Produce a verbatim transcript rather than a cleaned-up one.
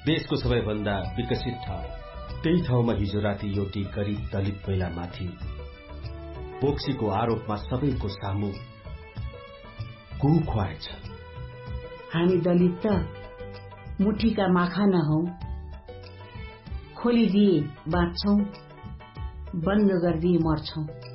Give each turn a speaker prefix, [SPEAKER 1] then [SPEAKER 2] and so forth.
[SPEAKER 1] देशको सबैभन्दा विकसित ठाउँ, त्यही ठाउँमा हिजो राति एउटी गरीब दलित महिलामाथि बोक्सीको आरोपमा सबैको सामु गु खुवाएछ।
[SPEAKER 2] हामी दलित त मुठीका माखा नहौ, खोलिदिए बाँच्छौं, बन्द गरिदिए मर्छौं।